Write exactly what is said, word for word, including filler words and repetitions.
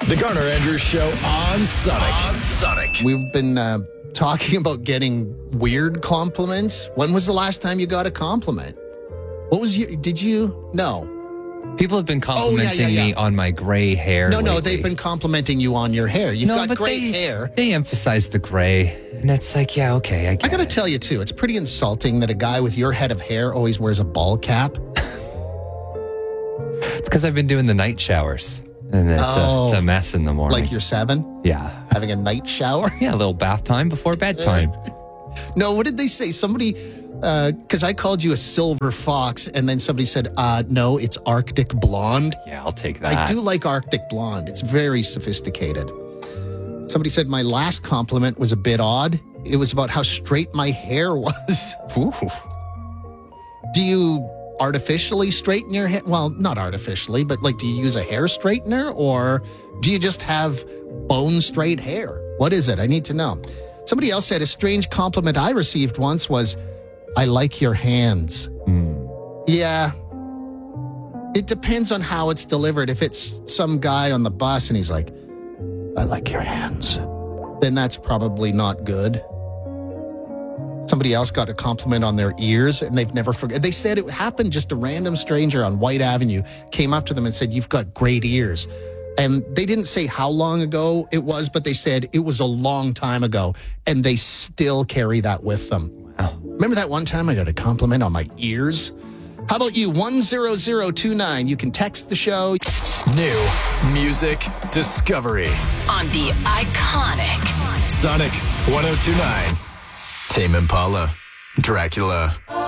The Garner Andrews Show on Sonic. On Sonic. We've been uh, talking about getting weird compliments. When was the last time you got a compliment? What was your, did you? No. People have been complimenting oh, yeah, yeah, yeah. me on my gray hair. No, lately. no, they've been complimenting you on your hair. You've no, got but great they, hair. They emphasize the gray. And it's like, yeah, okay, I get I got to it. tell you, too, it's pretty insulting that a guy with your head of hair always wears a ball cap. It's because I've been doing the night showers. And it's, Oh. a, it's a mess in the morning. Like you're seven, Yeah. having a night shower. Yeah, a little bath time before bedtime. No, what did they say? Somebody, because I called you a silver fox, and then somebody said, uh, no, it's Arctic blonde. Yeah, I'll take that. I do like Arctic blonde. It's very sophisticated. Somebody said my last compliment was a bit odd. It was about how straight my hair was. Ooh. Do you artificially straighten your hair? Well, not artificially, but like, do you use a hair straightener, or do you just have bone straight hair? What is it? I need to know. Somebody else said a strange compliment I received once was, I like your hands. Mm. Yeah. It depends on how it's delivered. If it's some guy on the bus and he's like, I like your hands, then that's probably not good. Somebody else got a compliment on their ears, and they've never forgot. They said it happened. Just a random stranger on White Avenue came up to them and said, you've got great ears. And they didn't say how long ago it was, but they said it was a long time ago, and they still carry that with them. Wow. Remember that one time I got a compliment on my ears? How about you? one zero zero two nine. You can text the show. New music discovery. On the iconic Sonic one oh two point nine. Tame Impala. Dracula.